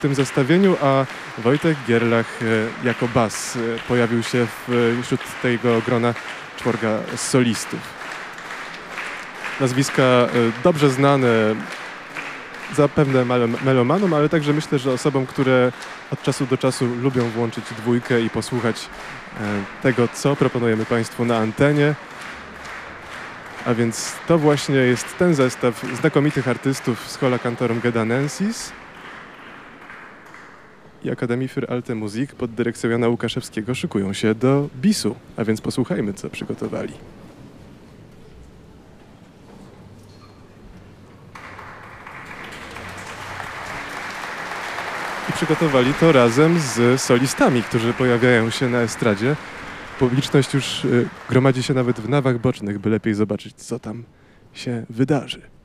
tym zestawieniu, a Wojtek Gierlach jako bas pojawił się wśród tego grona czworga solistów. Nazwiska dobrze znane zapewne melomanom, ale także myślę, że osobom, które od czasu do czasu lubią włączyć dwójkę i posłuchać tego, co proponujemy Państwu na antenie. A więc to właśnie jest ten zestaw znakomitych artystów z Schola Cantorum Gedanensis i Akademii für Alte Musik pod dyrekcją Jana Łukaszewskiego szykują się do bisu, a więc posłuchajmy, co przygotowali. I przygotowali to razem z solistami, którzy pojawiają się na estradzie. Publiczność już gromadzi się nawet w nawach bocznych, by lepiej zobaczyć, co tam się wydarzy.